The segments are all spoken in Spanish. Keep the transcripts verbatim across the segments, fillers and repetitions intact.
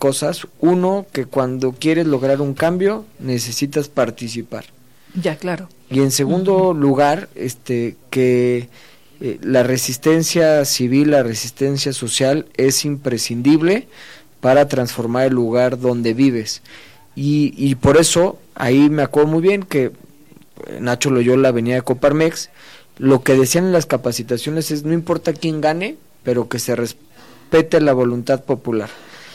cosas. Uno, que cuando quieres lograr un cambio, necesitas participar. Ya, claro. Y en segundo uh-huh. lugar, este, que eh, la resistencia civil, la resistencia social es imprescindible para transformar el lugar donde vives. Y, y por eso, ahí me acuerdo muy bien que Nacho Loyola venía de Coparmex, lo que decían en las capacitaciones es, no importa quién gane, pero que se respete la voluntad popular.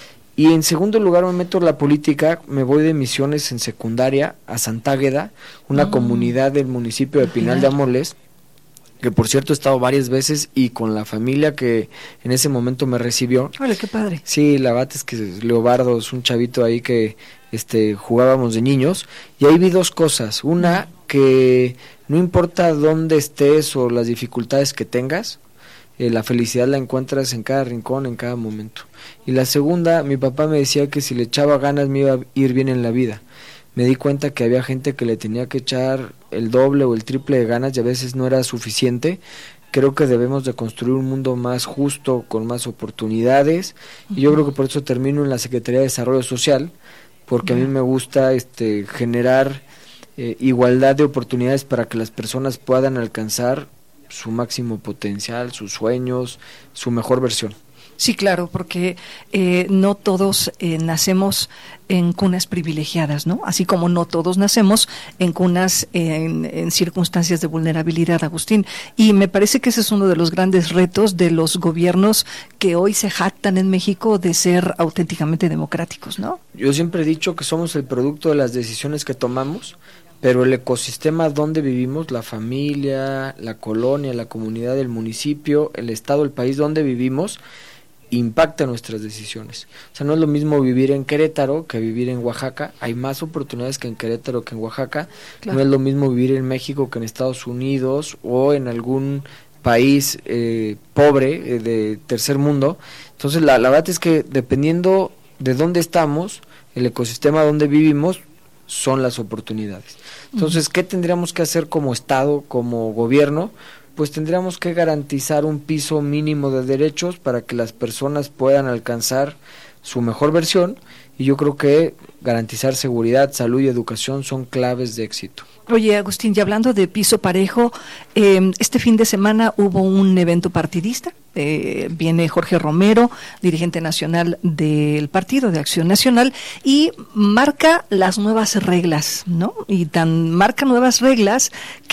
Y en segundo lugar me meto en la política, me voy de misiones en secundaria a Santa Águeda, una mm. comunidad del municipio de Pinal de Amoles, que por cierto he estado varias veces y con la familia que en ese momento me recibió. ¡Hola, qué padre! Sí, la verdad es que Leobardo es un chavito ahí que este jugábamos de niños, y ahí vi dos cosas. Una, que no importa dónde estés o las dificultades que tengas, eh, la felicidad la encuentras en cada rincón, en cada momento. Y la segunda, mi papá me decía que si le echaba ganas me iba a ir bien en la vida. Me di cuenta que había gente que le tenía que echar el doble o el triple de ganas y a veces no era suficiente. Creo que debemos de construir un mundo más justo, con más oportunidades, uh-huh. y yo creo que por eso termino en la Secretaría de Desarrollo Social, porque uh-huh. a mí me gusta este generar eh, igualdad de oportunidades para que las personas puedan alcanzar su máximo potencial, sus sueños, su mejor versión. Sí, claro, porque eh, no todos eh, nacemos en cunas privilegiadas, ¿no? Así como no todos nacemos en cunas, en, en circunstancias de vulnerabilidad, Agustín. Y me parece que ese es uno de los grandes retos de los gobiernos que hoy se jactan en México de ser auténticamente democráticos, ¿no? Yo siempre he dicho que somos el producto de las decisiones que tomamos, pero el ecosistema donde vivimos, la familia, la colonia, la comunidad, el municipio, el estado, el país donde vivimos, impacta nuestras decisiones. O sea, no es lo mismo vivir en Querétaro que vivir en Oaxaca. Hay más oportunidades que en Querétaro que en Oaxaca. Claro. No es lo mismo vivir en México que en Estados Unidos o en algún país eh, pobre eh, de tercer mundo. Entonces la, la verdad es que dependiendo de dónde estamos, el ecosistema donde vivimos son las oportunidades. Entonces, ¿qué tendríamos que hacer como Estado, como gobierno? Pues tendríamos que garantizar un piso mínimo de derechos para que las personas puedan alcanzar su mejor versión, y yo creo que garantizar seguridad, salud y educación son claves de éxito. Oye, Agustín, ya hablando de piso parejo, eh, este fin de semana hubo un evento partidista, eh, viene Jorge Romero, dirigente nacional del Partido de Acción Nacional, y marca las nuevas reglas, ¿no? Y tan marca nuevas reglas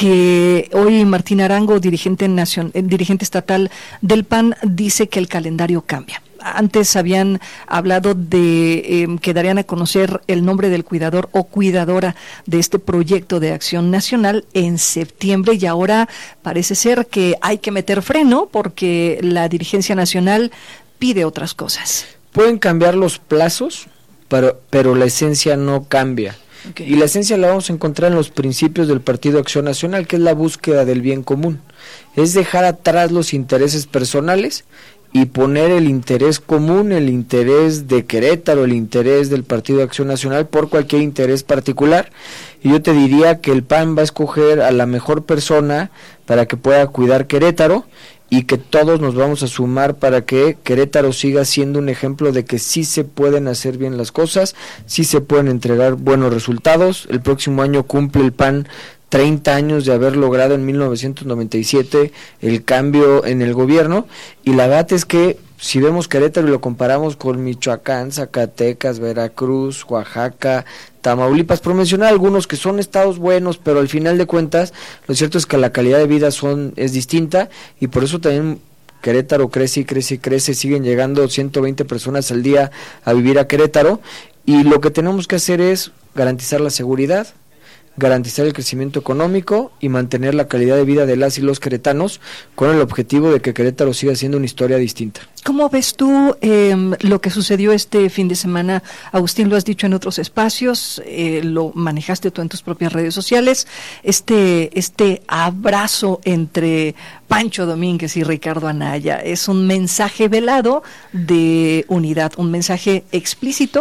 que hoy Martín Arango, dirigente, nacion- dirigente estatal del P A N, dice que el calendario cambia. Antes habían hablado de eh, que darían a conocer el nombre del cuidador o cuidadora de este proyecto de acción nacional en septiembre, y ahora parece ser que hay que meter freno porque la dirigencia nacional pide otras cosas. Pueden cambiar los plazos, pero, pero la esencia no cambia. Okay. Y la esencia la vamos a encontrar en los principios del Partido Acción Nacional, que es la búsqueda del bien común. Es dejar atrás los intereses personales y poner el interés común, el interés de Querétaro, el interés del Partido de Acción Nacional por cualquier interés particular. Y yo te diría que el P A N va a escoger a la mejor persona para que pueda cuidar Querétaro, y que todos nos vamos a sumar para que Querétaro siga siendo un ejemplo de que sí se pueden hacer bien las cosas, sí se pueden entregar buenos resultados. El próximo año cumple el P A N treinta años de haber logrado en mil novecientos noventa y siete el cambio en el gobierno, y la verdad es que si vemos Querétaro y lo comparamos con Michoacán, Zacatecas, Veracruz, Oaxaca, Tamaulipas, por mencionar algunos que son estados buenos, pero al final de cuentas lo cierto es que la calidad de vida son es distinta, y por eso también Querétaro crece y crece y crece, siguen llegando ciento veinte personas al día a vivir a Querétaro, y lo que tenemos que hacer es garantizar la seguridad, garantizar el crecimiento económico y mantener la calidad de vida de las y los queretanos, con el objetivo de que Querétaro siga siendo una historia distinta. ¿Cómo ves tú eh, lo que sucedió este fin de semana? Agustín, lo has dicho en otros espacios, eh, lo manejaste tú en tus propias redes sociales, este, este abrazo entre Pancho Domínguez y Ricardo Anaya es un mensaje velado de unidad, un mensaje explícito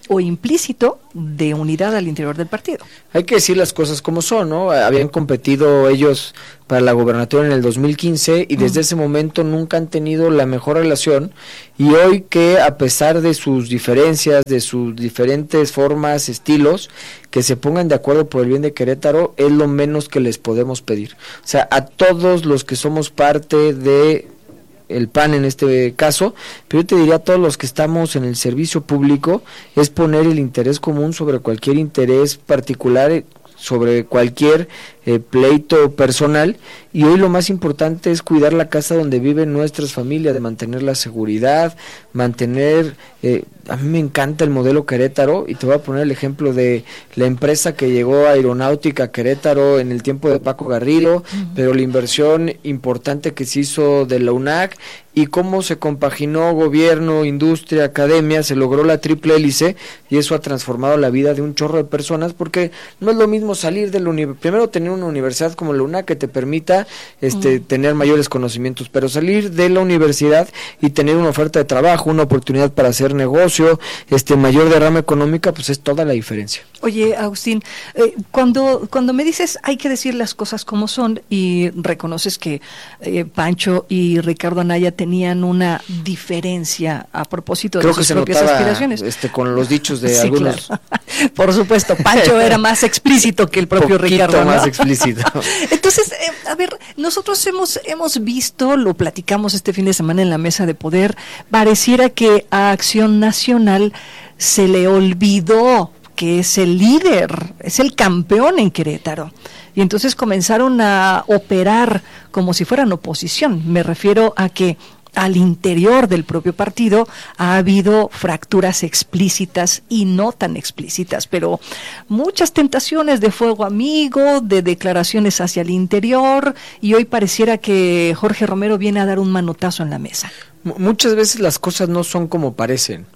o implícito de unidad al interior del partido. Hay que decir las cosas como son, ¿no? Habían competido ellos para la gobernatura en el dos mil quince y desde uh-huh. ese momento nunca han tenido la mejor relación, y hoy que a pesar de sus diferencias, de sus diferentes formas, estilos, que se pongan de acuerdo por el bien de Querétaro es lo menos que les podemos pedir. O sea, a todos los que somos parte de el P A N en este caso, pero yo te diría a todos los que estamos en el servicio público, es poner el interés común sobre cualquier interés particular, sobre cualquier eh, pleito personal, y hoy lo más importante es cuidar la casa donde viven nuestras familias, de mantener la seguridad, mantener, eh, a mí me encanta el modelo Querétaro, y te voy a poner el ejemplo de la empresa que llegó a Aeronáutica Querétaro en el tiempo de Paco Garrido, uh-huh. pero la inversión importante que se hizo de la U N A C, y cómo se compaginó gobierno, industria, academia, se logró la triple hélice, y eso ha transformado la vida de un chorro de personas, porque no es lo mismo salir de la universidad, primero tener una universidad como la U N A C que te permita este, mm. tener mayores conocimientos, pero salir de la universidad y tener una oferta de trabajo, una oportunidad para hacer negocio, este mayor derrama económica, pues es toda la diferencia. Oye, Agustín, eh, cuando cuando me dices hay que decir las cosas como son, y reconoces que eh, Pancho y Ricardo Anaya tenían una diferencia a propósito Creo de sus que propias se notaba, aspiraciones. Este, con los dichos de sí, algunos. Claro. Por supuesto, Pancho era más explícito que el propio Poquito Ricardo, ¿no? más explícito. Entonces, eh, a ver, nosotros hemos hemos visto, lo platicamos este fin de semana en la Mesa de Poder, pareciera que a Acción Nacional se le olvidó que es el líder, es el campeón en Querétaro. Y entonces comenzaron a operar como si fueran oposición. Me refiero a que al interior del propio partido ha habido fracturas explícitas y no tan explícitas, pero muchas tentaciones de fuego amigo, de declaraciones hacia el interior, y hoy pareciera que Jorge Romero viene a dar un manotazo en la mesa. Muchas veces las cosas no son como parecen.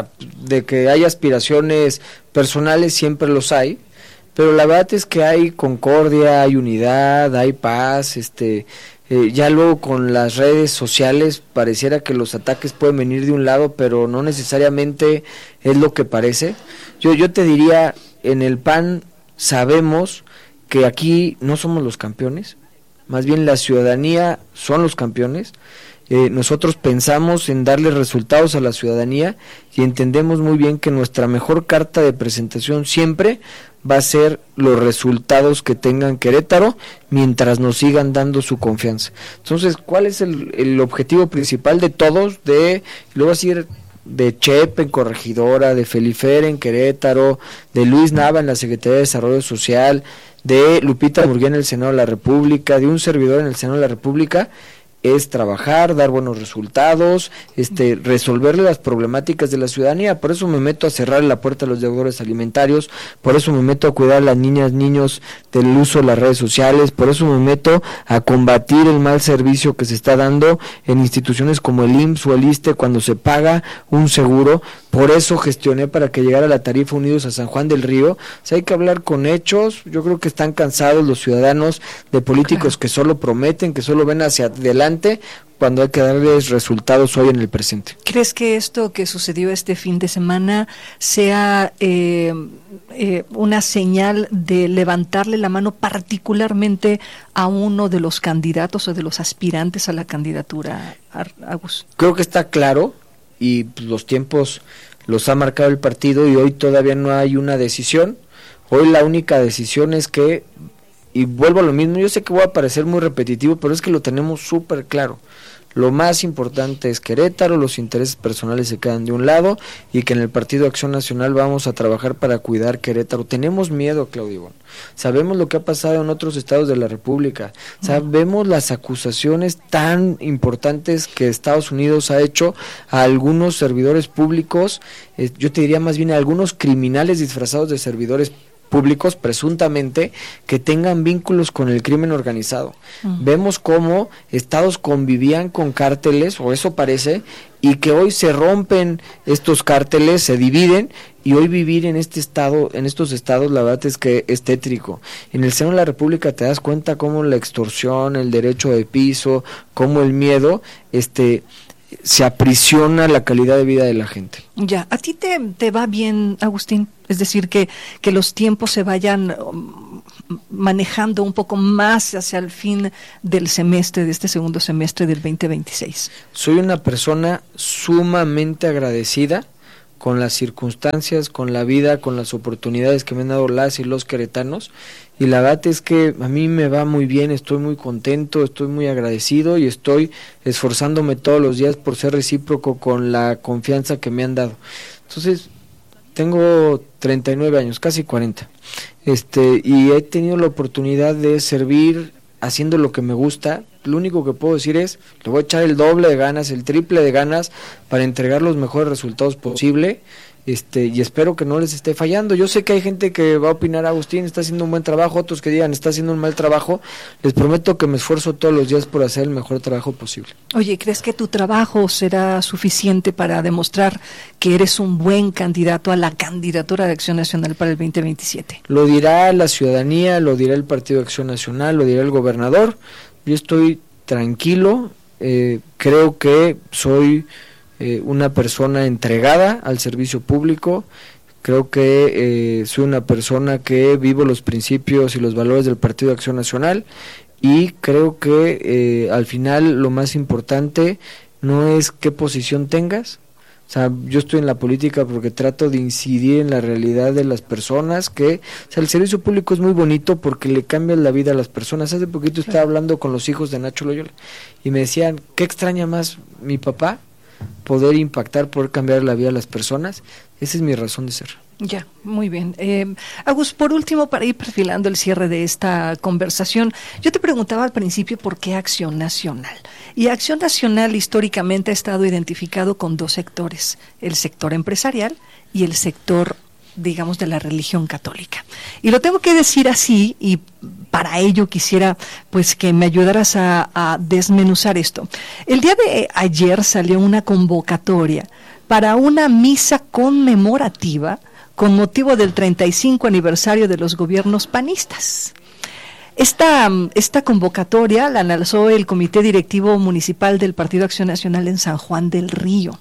De que hay aspiraciones personales, siempre los hay, pero la verdad es que hay concordia, hay unidad, hay paz. Este eh, ya luego con las redes sociales pareciera que los ataques pueden venir de un lado, pero no necesariamente es lo que parece. Yo, yo te diría, en el P A N sabemos que aquí no somos los campeones, más bien la ciudadanía son los campeones. Eh, nosotros pensamos en darle resultados a la ciudadanía y entendemos muy bien que nuestra mejor carta de presentación siempre va a ser los resultados que tengan Querétaro mientras nos sigan dando su confianza. Entonces, ¿cuál es el, el objetivo principal de todos? De, luego decir, de Chepe en Corregidora, de Felifer en Querétaro, de Luis Nava en la Secretaría de Desarrollo Social, de Lupita Murguía en el Senado de la República, de un servidor en el Senado de la República, es trabajar, dar buenos resultados, este, resolverle las problemáticas de la ciudadanía. Por eso me meto a cerrar la puerta a los deudores alimentarios, por eso me meto a cuidar a las niñas, niños del uso de las redes sociales, por eso me meto a combatir el mal servicio que se está dando en instituciones como el I M S S o el ISSSTE cuando se paga un seguro. Por eso gestioné para que llegara la tarifa Unidos a San Juan del Río. O sea, hay que hablar con hechos. Yo creo que están cansados los ciudadanos de políticos que solo prometen, que solo ven hacia adelante, cuando hay que darles resultados hoy en el presente. ¿Crees que esto que sucedió este fin de semana sea eh, eh, una señal de levantarle la mano particularmente a uno de los candidatos o de los aspirantes a la candidatura, Agus? Creo que está claro, y los tiempos los ha marcado el partido, y hoy todavía no hay una decisión. Hoy la única decisión es que, y vuelvo a lo mismo, yo sé que voy a parecer muy repetitivo, pero es que lo tenemos súper claro. Lo más importante es Querétaro, los intereses personales se quedan de un lado, y que en el Partido Acción Nacional vamos a trabajar para cuidar Querétaro. Tenemos miedo, Claudio Ivonne. Sabemos lo que ha pasado en otros estados de la República. Sabemos las acusaciones tan importantes que Estados Unidos ha hecho a algunos servidores públicos, eh, yo te diría más bien a algunos criminales disfrazados de servidores públicos, presuntamente, que tengan vínculos con el crimen organizado. Uh-huh. Vemos cómo estados convivían con cárteles, o eso parece, y que hoy se rompen estos cárteles, se dividen, y hoy vivir en este estado, en estos estados, la verdad es que es tétrico. En el seno de la República te das cuenta cómo la extorsión, el derecho de piso, cómo el miedo, este se aprisiona la calidad de vida de la gente. Ya, ¿a ti te, te va bien, Agustín? Es decir, que, que los tiempos se vayan um, manejando un poco más hacia el fin del semestre, de este segundo semestre del veinte veintiséis. Soy una persona sumamente agradecida con las circunstancias, con la vida, con las oportunidades que me han dado las y los queretanos, y la verdad es que a mí me va muy bien, estoy muy contento, estoy muy agradecido y estoy esforzándome todos los días por ser recíproco con la confianza que me han dado. Entonces, tengo treinta y nueve años, casi cuarenta, este, y he tenido la oportunidad de servir haciendo lo que me gusta. Lo único que puedo decir es, le voy a echar el doble de ganas, el triple de ganas para entregar los mejores resultados posible, este, y espero que no les esté fallando. Yo sé que hay gente que va a opinar, Agustín está haciendo un buen trabajo, otros que digan está haciendo un mal trabajo. Les prometo que me esfuerzo todos los días por hacer el mejor trabajo posible. Oye, ¿crees que tu trabajo será suficiente para demostrar que eres un buen candidato a la candidatura de Acción Nacional para el veinte veintisiete? Lo dirá la ciudadanía, lo dirá el Partido de Acción Nacional, lo dirá el gobernador. Yo estoy tranquilo, eh, creo que soy eh, una persona entregada al servicio público, creo que eh, soy una persona que vivo los principios y los valores del Partido de Acción Nacional, y creo que eh, al final lo más importante no es qué posición tengas. O sea, yo estoy en la política porque trato de incidir en la realidad de las personas, que, o sea, el servicio público es muy bonito porque le cambia la vida a las personas. Hace poquito estaba hablando con los hijos de Nacho Loyola y me decían, ¿qué extraña más mi papá? Poder impactar, poder cambiar la vida a las personas. Esa es mi razón de ser. Ya, muy bien. Eh, Agus, por último, para ir perfilando el cierre de esta conversación, yo te preguntaba al principio por qué Acción Nacional. Y Acción Nacional históricamente ha estado identificado con dos sectores, el sector empresarial y el sector, digamos, de la religión católica. Y lo tengo que decir así, y para ello quisiera pues que me ayudaras a, a desmenuzar esto. El día de ayer salió una convocatoria para una misa conmemorativa con motivo del treinta y cinco aniversario de los gobiernos panistas. Esta, esta convocatoria la lanzó el Comité Directivo Municipal del Partido Acción Nacional en San Juan del Río.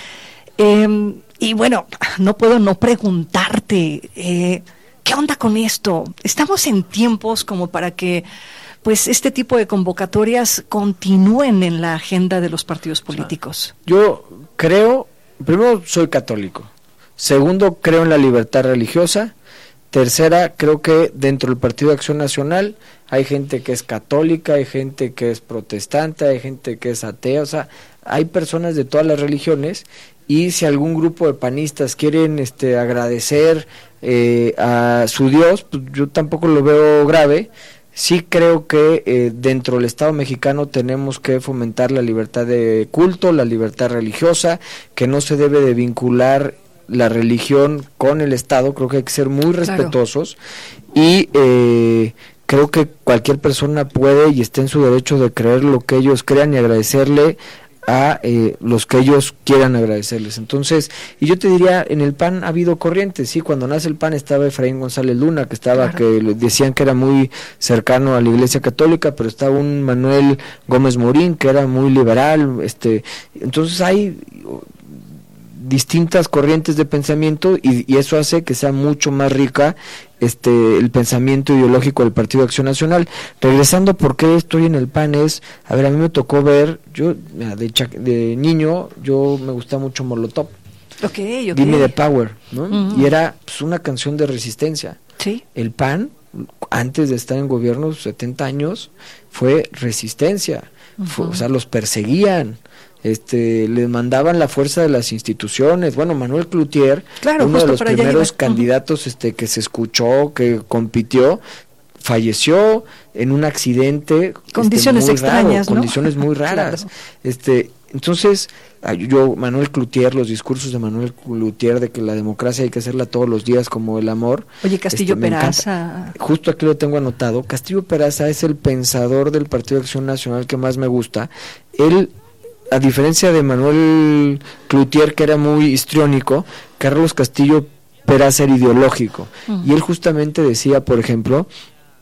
Eh, y bueno, no puedo no preguntarte, eh, ¿qué onda con esto? Estamos en tiempos como para que pues este tipo de convocatorias continúen en la agenda de los partidos políticos. Yo creo, primero, soy católico. Segundo, creo en la libertad religiosa. Tercera, creo que dentro del Partido de Acción Nacional hay gente que es católica, hay gente que es protestante, hay gente que es atea, o sea, hay personas de todas las religiones, y si algún grupo de panistas quieren este agradecer eh, a su Dios, pues yo tampoco lo veo grave. Sí creo que eh, dentro del Estado mexicano tenemos que fomentar la libertad de culto, la libertad religiosa, que no se debe de vincular la religión con el Estado. Creo que hay que ser muy respetuosos, claro. y eh, creo que cualquier persona puede y está en su derecho de creer lo que ellos crean y agradecerle a eh, los que ellos quieran agradecerles. Entonces, y yo te diría, en el P A N ha habido corrientes, sí, cuando nace el P A N estaba Efraín González Luna, que estaba, claro. que decían que era muy cercano a la Iglesia Católica, pero estaba un Manuel Gómez Morín, que era muy liberal, este, entonces hay distintas corrientes de pensamiento, y, y eso hace que sea mucho más rica este el pensamiento ideológico del Partido de Acción Nacional. Regresando, ¿por qué estoy en el P A N? Es, a ver, a mí me tocó ver, yo de, de niño, yo me gustaba mucho Molotov. Okay, okay. Give Me the Power, ¿no? Uh-huh. Y era pues, una canción de resistencia. Sí. El P A N, antes de estar en gobierno, setenta años, fue resistencia. Uh-huh. Fue, o sea, los perseguían. Este, les mandaban la fuerza de las instituciones. Bueno, Manuel Cloutier, claro, uno de los primeros candidatos este, que se escuchó, que compitió, falleció en un accidente. Condiciones este, muy extrañas, raro, ¿no? Condiciones muy raras. Claro. Este, entonces, yo, Manuel Cloutier, los discursos de Manuel Cloutier de que la democracia hay que hacerla todos los días como el amor. Oye, Castillo este, Peraza. Justo aquí lo tengo anotado. Castillo Peraza es el pensador del Partido de Acción Nacional que más me gusta. Él, a diferencia de Manuel Cloutier, que era muy histriónico, Carlos Castillo Peraza era ideológico. Uh-huh. Y él justamente decía, por ejemplo,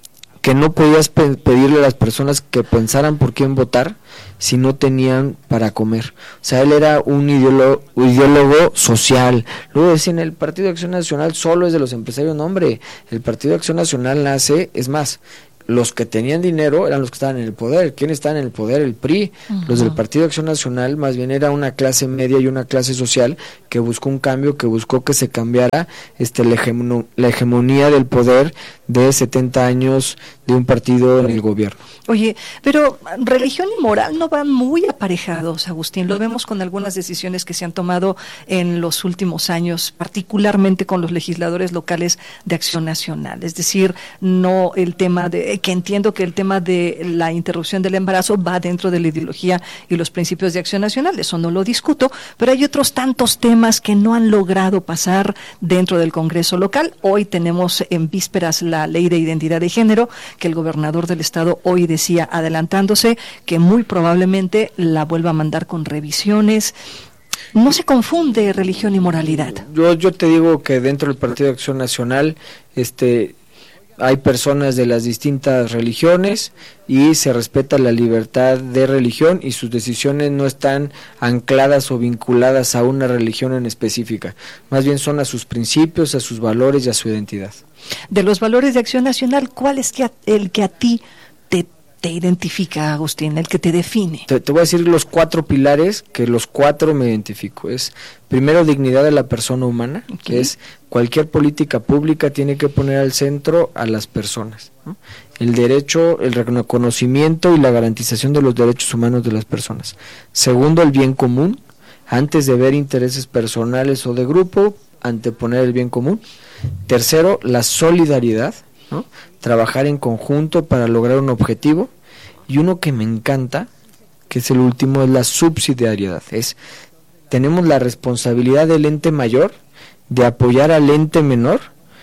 que no podías pe- pedirle a las personas que pensaran por quién votar si no tenían para comer. O sea, él era un ideólogo, ideólogo social. Luego decían, el Partido de Acción Nacional solo es de los empresarios. No, hombre, el Partido de Acción Nacional nace, es más, los que tenían dinero eran los que estaban en el poder. ¿Quién estaba en el poder? El P R I. Uh-huh. Los del Partido de Acción Nacional más bien era una clase media y una clase social que buscó un cambio, que buscó que se cambiara este la, hegemonía, la hegemonía del poder de setenta años de un partido en el gobierno. Oye, pero religión y moral no van muy aparejados, Agustín. Lo vemos con algunas decisiones que se han tomado en los últimos años, particularmente con los legisladores locales de Acción Nacional. Es decir, no el tema de, que entiendo que el tema de la interrupción del embarazo va dentro de la ideología y los principios de Acción Nacional, eso no lo discuto, pero hay otros tantos temas que no han logrado pasar dentro del Congreso local. Hoy tenemos en vísperas la Ley de Identidad de Género, que el gobernador del estado hoy decía, adelantándose, que muy probablemente la vuelva a mandar con revisiones. ¿No se confunde religión y moralidad? Yo, yo te digo que dentro del Partido de Acción Nacional este, hay personas de las distintas religiones y se respeta la libertad de religión y sus decisiones no están ancladas o vinculadas a una religión en específica. Más bien son a sus principios, a sus valores y a su identidad. De los valores de Acción Nacional, ¿cuál es que a, el que a ti te, te identifica, Agustín, el que te define? Te, te voy a decir los cuatro pilares que los cuatro me identifico. Es primero, dignidad de la persona humana, okay. que es cualquier política pública tiene que poner al centro a las personas, ¿no? El derecho, el reconocimiento y la garantización de los derechos humanos de las personas. Segundo, el bien común, antes de ver intereses personales o de grupo, anteponer el bien común. Tercero, la solidaridad, ¿no? Trabajar en conjunto para lograr un objetivo. Y uno que me encanta, que es el último, es la subsidiariedad. Es, tenemos la responsabilidad del ente mayor de apoyar al ente menor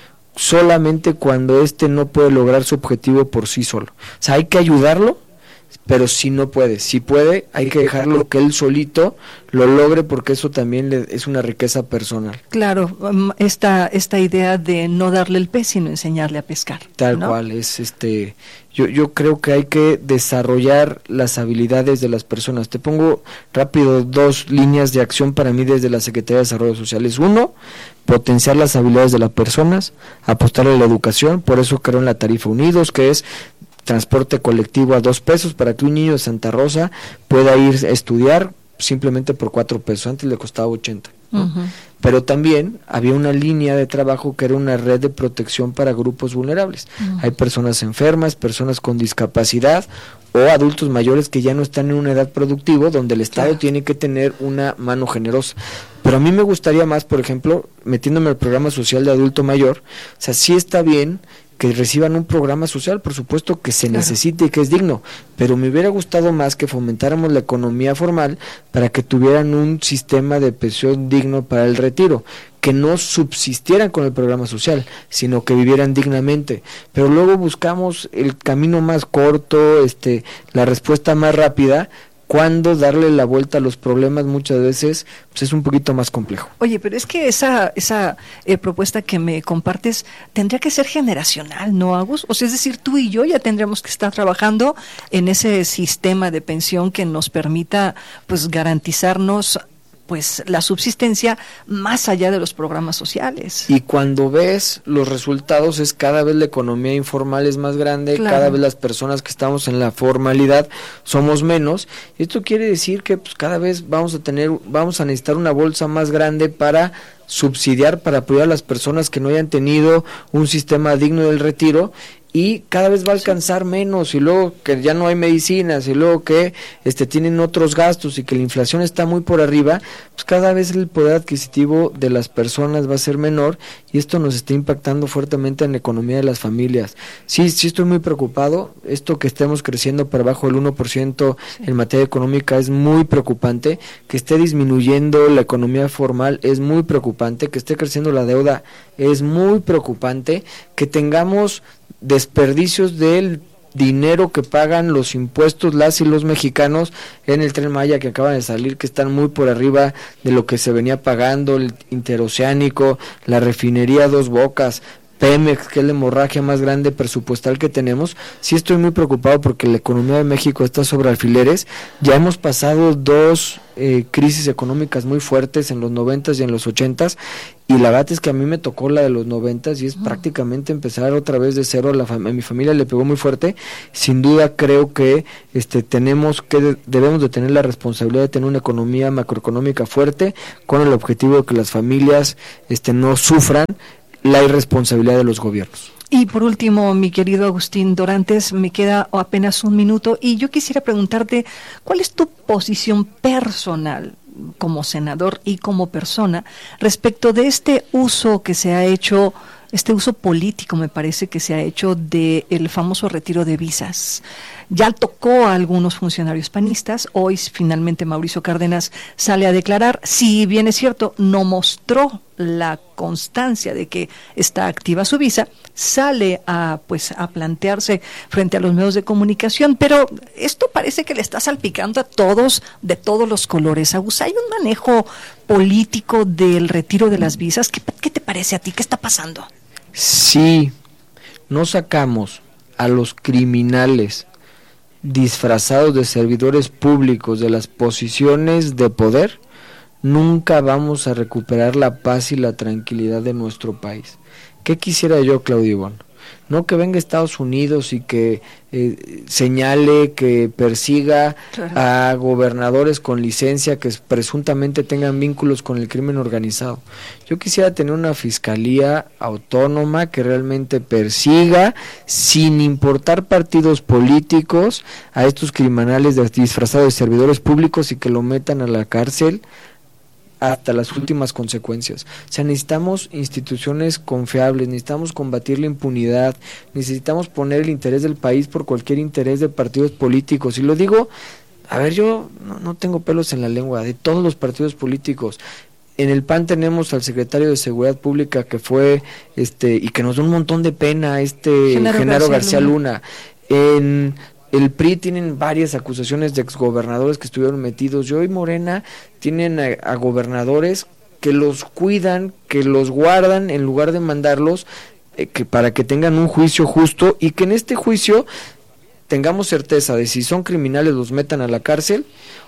solamente cuando éste no puede lograr su objetivo por sí solo. O sea, hay que ayudarlo, pero si no puede, si puede, hay que dejarlo que él solito lo logre, porque eso también le, es una riqueza personal. Claro, esta esta idea de no darle el pez, sino enseñarle a pescar. Tal ¿no? cual, es este yo yo creo que hay que desarrollar las habilidades de las personas. Te pongo rápido dos líneas de acción para mí desde la Secretaría de Desarrollo Social. Es uno, potenciar las habilidades de las personas, apostarle a la educación, por eso creo en la tarifa Unidos, que es transporte colectivo a dos pesos para que un niño de Santa Rosa pueda ir a estudiar simplemente por cuatro pesos, antes le costaba ochenta, ¿no? Uh-huh. Pero también había una línea de trabajo que era una red de protección para grupos vulnerables. Uh-huh. Hay personas enfermas, personas con discapacidad o adultos mayores que ya no están en una edad productiva, donde el Estado claro. tiene que tener una mano generosa. Pero a mí me gustaría más, por ejemplo, metiéndome al programa social de adulto mayor, o sea, sí está bien que reciban un programa social, por supuesto que se claro. necesite y que es digno, pero me hubiera gustado más que fomentáramos la economía formal para que tuvieran un sistema de pensión digno para el retiro, que no subsistieran con el programa social, sino que vivieran dignamente. Pero luego buscamos el camino más corto, este, la respuesta más rápida, cuando darle la vuelta a los problemas muchas veces pues es un poquito más complejo. Oye, pero es que esa esa eh, propuesta que me compartes tendría que ser generacional, ¿no, Agus? O sea, es decir, tú y yo ya tendríamos que estar trabajando en ese sistema de pensión que nos permita pues garantizarnos pues la subsistencia más allá de los programas sociales. Y cuando ves los resultados es cada vez la economía informal es más grande, claro. cada vez las personas que estamos en la formalidad somos menos. Esto quiere decir que pues cada vez vamos a tener, vamos a necesitar una bolsa más grande para subsidiar, para apoyar a las personas que no hayan tenido un sistema digno del retiro, y cada vez va a alcanzar menos, y luego que ya no hay medicinas, y luego que este tienen otros gastos y que la inflación está muy por arriba, pues cada vez el poder adquisitivo de las personas va a ser menor, y esto nos está impactando fuertemente en la economía de las familias. Sí, sí estoy muy preocupado. Esto que estemos creciendo por abajo del uno por ciento en materia económica es muy preocupante, que esté disminuyendo la economía formal es muy preocupante, que esté creciendo la deuda es muy preocupante, que tengamos desperdicios del dinero que pagan los impuestos las y los mexicanos en el Tren Maya que acaba de salir, que están muy por arriba de lo que se venía pagando, el interoceánico, la refinería Dos Bocas, Pemex, que es la hemorragia más grande presupuestal que tenemos. Sí estoy muy preocupado porque la economía de México está sobre alfileres. Ya hemos pasado dos eh, crisis económicas muy fuertes en los noventas y en los ochentas, y la verdad es que a mí me tocó la de los noventas y es uh-huh. prácticamente empezar otra vez de cero. La fam- a mi familia le pegó muy fuerte. Sin duda creo que este tenemos que de- debemos de tener la responsabilidad de tener una economía macroeconómica fuerte, con el objetivo de que las familias este no sufran la irresponsabilidad de los gobiernos. Y por último, mi querido Agustín Dorantes, me queda apenas un minuto y yo quisiera preguntarte, ¿cuál es tu posición personal como senador y como persona respecto de este uso que se ha hecho, este uso político me parece que se ha hecho del famoso retiro de visas? Ya tocó a algunos funcionarios panistas, hoy finalmente Mauricio Cárdenas sale a declarar, si bien es cierto, no mostró la constancia de que está activa su visa, sale a pues a plantearse frente a los medios de comunicación, pero esto parece que le está salpicando a todos de todos los colores. Agus, ¿hay un manejo político del retiro de las visas? ¿Qué, qué te parece a ti? ¿Qué está pasando? Sí, no sacamos a los criminales disfrazados de servidores públicos de las posiciones de poder, nunca vamos a recuperar la paz y la tranquilidad de nuestro país. ¿Qué quisiera yo, Claudio Iván? No que venga Estados Unidos y que eh, señale, que persiga claro. a gobernadores con licencia que presuntamente tengan vínculos con el crimen organizado. Yo quisiera tener una fiscalía autónoma que realmente persiga, sin importar partidos políticos, a estos criminales disfrazados de servidores públicos y que lo metan a la cárcel hasta las últimas consecuencias. O sea, necesitamos instituciones confiables, necesitamos combatir la impunidad, necesitamos poner el interés del país por cualquier interés de partidos políticos. Y lo digo, a ver, yo no, no tengo pelos en la lengua, de todos los partidos políticos. En el P A N tenemos al secretario de Seguridad Pública que fue, este, y que nos da un montón de pena, este Genaro, Genaro García, García Luna. Luna. En el P R I tienen varias acusaciones de exgobernadores que estuvieron metidos, y hoy Morena tienen a, a gobernadores que los cuidan, que los guardan en lugar de mandarlos eh, que para que tengan un juicio justo, y que en este juicio tengamos certeza de si son criminales los metan a la cárcel,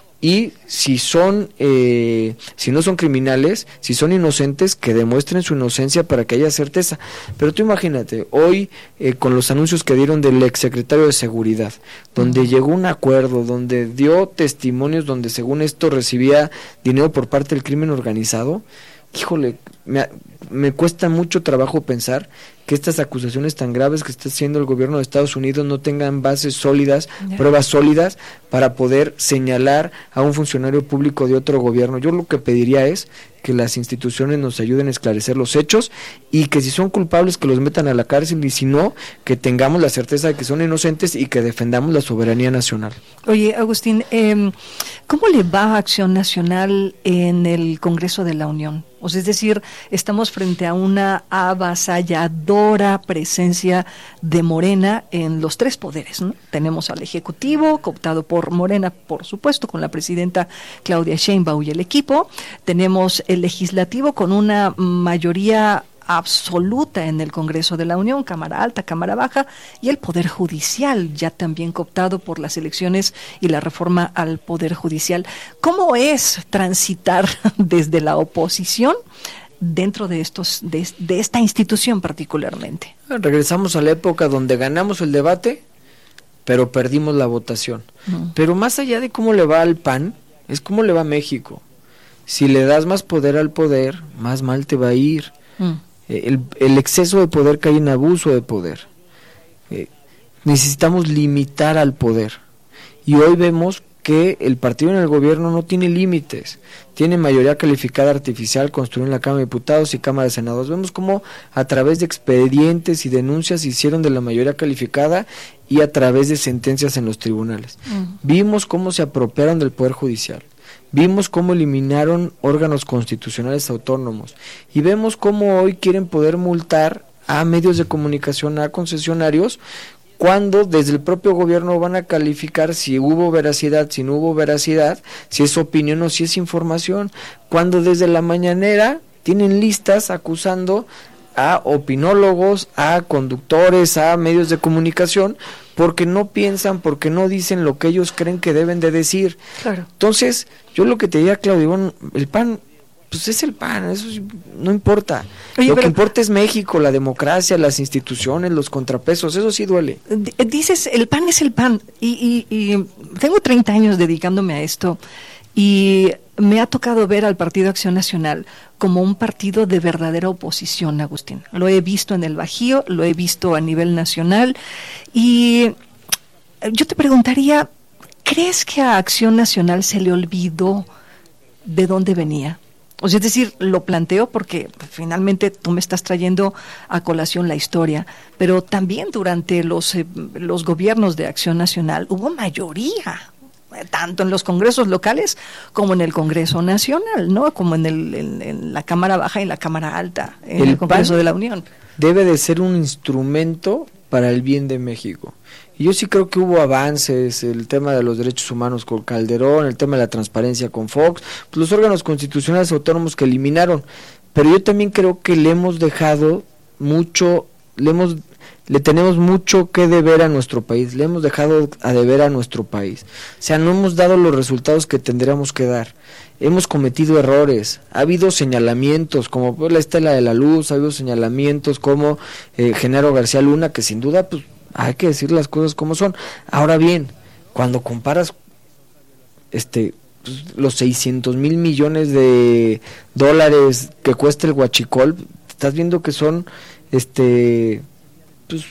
y si son eh, si no son criminales, si son inocentes, que demuestren su inocencia para que haya certeza. Pero tú imagínate, hoy eh, con los anuncios que dieron del exsecretario de Seguridad, donde uh-huh. llegó un acuerdo, donde dio testimonios, donde según esto recibía dinero por parte del crimen organizado, híjole, me, me cuesta mucho trabajo pensar que estas acusaciones tan graves que está haciendo el gobierno de Estados Unidos no tengan bases sólidas, yeah. pruebas sólidas para poder señalar a un funcionario público de otro gobierno. Yo lo que pediría es que las instituciones nos ayuden a esclarecer los hechos, y que si son culpables que los metan a la cárcel, y si no, que tengamos la certeza de que son inocentes y que defendamos la soberanía nacional. Oye, Agustín, eh, ¿cómo le va a Acción Nacional en el Congreso de la Unión? O sea, es decir, estamos frente a una avasalladora presencia de Morena en los tres poderes, ¿no? Tenemos al Ejecutivo, cooptado por Morena, por supuesto, con la presidenta Claudia Sheinbaum y el equipo. Tenemos el Legislativo con una mayoría absoluta en el Congreso de la Unión, Cámara Alta, Cámara Baja, y el Poder Judicial, ya también cooptado por las elecciones y la reforma al Poder Judicial. ¿Cómo es transitar desde la oposición dentro de estos de, de esta institución particularmente? Regresamos a la época donde ganamos el debate, pero perdimos la votación. Uh-huh. Pero más allá de cómo le va al P A N, es cómo le va a México. Si le das más poder al poder, más mal te va a ir. Uh-huh. El, el exceso de poder cae en abuso de poder. Eh, necesitamos limitar al poder. Y hoy vemos que el partido en el gobierno no tiene límites. Tiene mayoría calificada artificial construida en la Cámara de Diputados y Cámara de Senadores. Vemos cómo a través de expedientes y denuncias hicieron de la mayoría calificada, y a través de sentencias en los tribunales. Uh-huh. Vimos cómo se apropiaron del Poder Judicial. Vimos cómo eliminaron órganos constitucionales autónomos, y vemos cómo hoy quieren poder multar a medios de comunicación, a concesionarios, cuando desde el propio gobierno van a calificar si hubo veracidad, si no hubo veracidad, si es opinión o si es información, cuando desde la mañanera tienen listas acusando a opinólogos, a conductores, a medios de comunicación, porque no piensan, porque no dicen lo que ellos creen que deben de decir. Claro. Entonces, yo lo que te diría, Claudio, bueno, el P A N, pues es el P A N, eso no importa. Oye, lo pero, que importa es México, la democracia, las instituciones, los contrapesos, eso sí duele. Dices, el P A N es el P A N, y, y, y tengo treinta años dedicándome a esto, y me ha tocado ver al Partido Acción Nacional como un partido de verdadera oposición, Agustín. Lo he visto en el Bajío, lo he visto a nivel nacional, y yo te preguntaría, ¿crees que a Acción Nacional se le olvidó de dónde venía? O sea, es decir, lo planteo porque finalmente tú me estás trayendo a colación la historia, pero también durante los, eh, los gobiernos de Acción Nacional hubo mayoría, tanto en los congresos locales como en el Congreso Nacional, ¿no? Como en, el, en, en la Cámara Baja y la Cámara Alta, en el, el Congreso de la Unión. Debe de ser un instrumento para el bien de México. Y yo sí creo que hubo avances, el tema de los derechos humanos con Calderón, el tema de la transparencia con Fox, pues los órganos constitucionales autónomos que eliminaron. Pero yo también creo que le hemos dejado mucho, le hemos le tenemos mucho que deber a nuestro país, le hemos dejado a deber a nuestro país. O sea, no hemos dado los resultados que tendríamos que dar. Hemos cometido errores, ha habido señalamientos como pues, la Estela de la Luz, ha habido señalamientos como eh, Genaro García Luna, que sin duda pues hay que decir las cosas como son. Ahora bien, cuando comparas este pues, los seiscientos mil millones de dólares que cuesta el huachicol, estás viendo que son este pues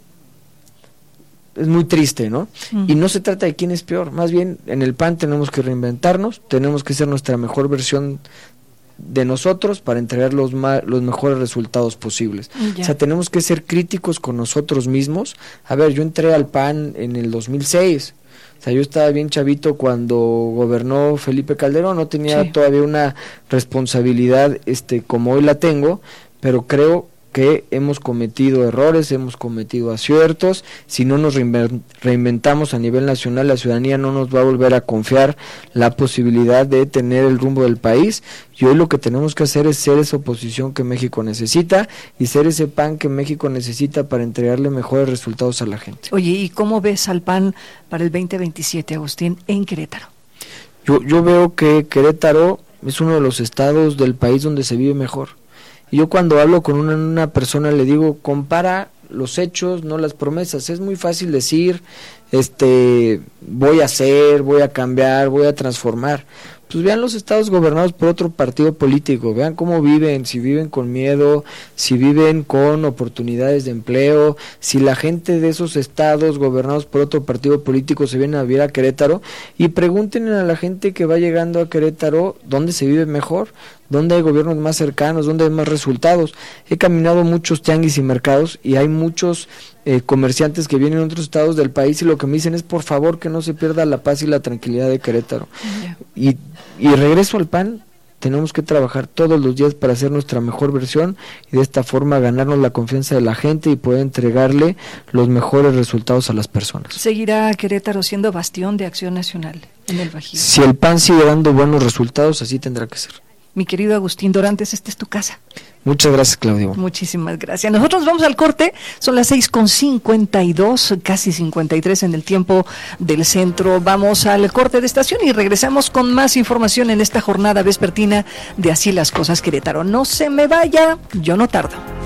es muy triste, ¿no? Mm. Y no se trata de quién es peor, más bien en el P A N tenemos que reinventarnos, tenemos que ser nuestra mejor versión de nosotros para entregar los ma- los mejores resultados posibles. Ya. O sea, tenemos que ser críticos con nosotros mismos. A ver, yo entré al P A N en el dos mil seis. O sea, yo estaba bien chavito cuando gobernó Felipe Calderón, no tenía sí. todavía una responsabilidad este como hoy la tengo, pero creo que hemos cometido errores, hemos cometido aciertos. Si no nos reinventamos a nivel nacional, la ciudadanía no nos va a volver a confiar la posibilidad de tener el rumbo del país, y hoy lo que tenemos que hacer es ser esa oposición que México necesita y ser ese P A N que México necesita para entregarle mejores resultados a la gente. Oye, ¿y cómo ves al P A N para el veinte veintisiete, Agustín, en Querétaro? Yo, yo veo que Querétaro es uno de los estados del país donde se vive mejor. Y yo cuando hablo con una, una persona le digo, compara los hechos, no las promesas. Es muy fácil decir, este, voy a hacer, voy a cambiar, voy a transformar. Pues vean los estados gobernados por otro partido político, vean cómo viven, si viven con miedo, si viven con oportunidades de empleo, si la gente de esos estados gobernados por otro partido político se viene a vivir a Querétaro, y pregúntenle a la gente que va llegando a Querétaro dónde se vive mejor, dónde hay gobiernos más cercanos, dónde hay más resultados. He caminado muchos tianguis y mercados y hay muchos eh, comerciantes que vienen de otros estados del país y lo que me dicen es por favor que no se pierda la paz y la tranquilidad de Querétaro. Yeah. Y, y regreso al P A N, tenemos que trabajar todos los días para hacer nuestra mejor versión y de esta forma ganarnos la confianza de la gente y poder entregarle los mejores resultados a las personas. ¿Seguirá Querétaro siendo bastión de Acción Nacional en el Bajío? Si el P A N sigue dando buenos resultados, así tendrá que ser. Mi querido Agustín Dorantes, esta es tu casa. Muchas gracias, Claudio. Muchísimas gracias. Nosotros vamos al corte, son las seis con cincuenta y dos, casi cincuenta y tres en el tiempo del centro. Vamos al corte de estación y regresamos con más información en esta jornada vespertina de Así las Cosas Querétaro. No se me vaya, yo no tardo.